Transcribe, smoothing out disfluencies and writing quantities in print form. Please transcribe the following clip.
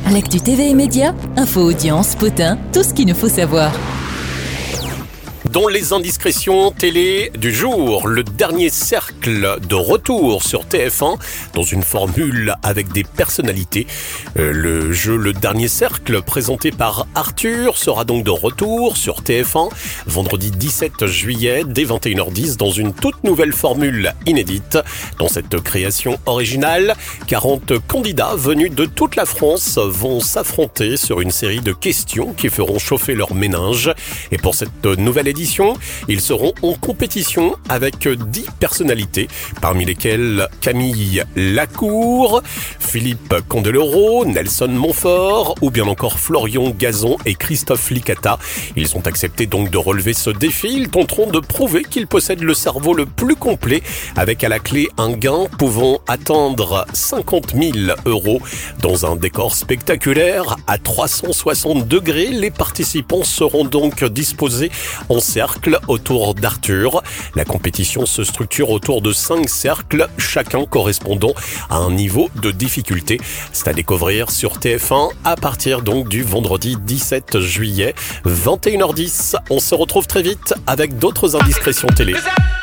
L'actu TV et médias, info, audience, potin, tout ce qu'il nous faut savoir. Dans les indiscrétions télé du jour, le dernier cercle de retour sur TF1 dans une formule avec des personnalités. Le jeu Le Dernier Cercle, présenté par Arthur, sera donc de retour sur TF1 vendredi 17 juillet dès 21h10 dans une toute nouvelle formule inédite. Dans cette création originale, 40 candidats venus de toute la France vont s'affronter sur une série de questions qui feront chauffer leur méninge. Et pour cette nouvelle édition, ils seront en compétition avec 10 personnalités, parmi lesquelles Camille Lacour, Philippe Candeloro, Nelson Montfort ou bien encore Florian Gazan et Christophe Licata. Ils ont accepté donc de relever ce défi. Ils tenteront de prouver qu'ils possèdent le cerveau le plus complet, avec à la clé un gain pouvant atteindre 50 000 €. Dans un décor spectaculaire à 360 degrés, les participants seront donc disposés en cercle autour d'Arthur. La compétition se structure autour de 5 cercles, chacun correspondant à un niveau de difficulté. C'est à découvrir sur TF1 à partir donc du vendredi 17 juillet, 21h10. On se retrouve très vite avec d'autres indiscrétions télé.